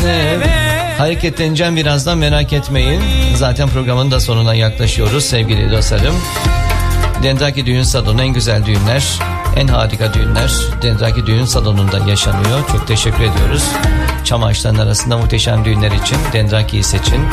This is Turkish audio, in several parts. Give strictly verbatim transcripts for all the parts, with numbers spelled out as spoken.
Hareketleneceğim birazdan, merak etmeyin. Zaten programın da sonuna yaklaşıyoruz sevgili dostlarım. Dendraki Düğün Salonu, en güzel düğünler, en harika düğünler Dendraki Düğün Salonu'nda yaşanıyor. Çok teşekkür ediyoruz. Çam ağaçlarının arasında muhteşem düğünler için Dendraki'yi seçin.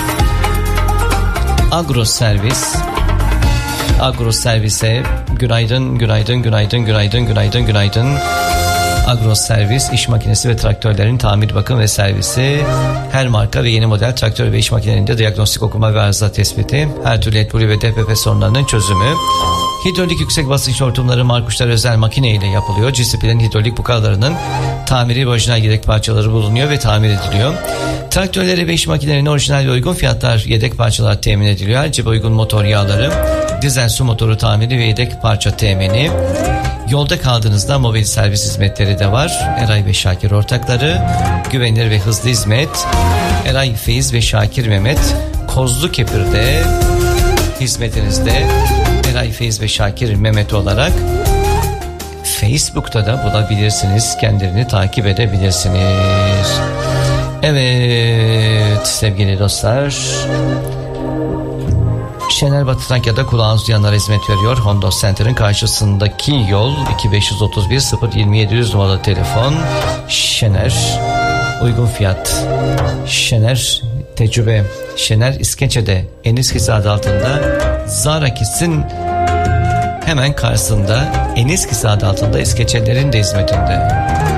Agro Servis. Agro Servis'e günaydın, günaydın, günaydın, günaydın, günaydın, günaydın. Agro Servis, iş makinesi ve traktörlerin tamir, bakım ve servisi. Her marka ve yeni model traktör ve iş makinelerinde diagnostik, okuma ve arıza tespiti. Her türlü etbuli ve D P P sorunlarının çözümü. Hidrolik yüksek basınç hortumları Markuşlar özel makine ile yapılıyor. Cisiplerin hidrolik bukalarının tamiri ve orijinal yedek parçaları bulunuyor ve tamir ediliyor. Traktörleri ve iş makinelerine orijinal ve uygun fiyatlar yedek parçalar temin ediliyor. Ayrıca uygun motor yağları, dizel su motoru tamiri ve yedek parça temini. Yolda kaldığınızda mobil servis hizmetleri de var. Eray ve Şakir ortakları, güvenilir ve hızlı hizmet. Eray, Feyiz ve Şakir Mehmet Kozlukepir'de hizmetinizde. Eray, Feyiz ve Şakir Mehmet olarak Facebook'ta da bulabilirsiniz. Kendilerini takip edebilirsiniz. Evet sevgili dostlar, Şener Batı Trakya'da kulağınız duyanlara hizmet veriyor. Honda Center'ın karşısındaki yol, iki beş otuz bir sıfır yirmi yedi yüz numaralı telefon. Şener, uygun fiyat. Şener tecrübe. Şener İskençe'de, Eniskisi adı altında, Zara Kids'in hemen karşısında, Eniskisi adı altında İskençelerin de hizmetinde.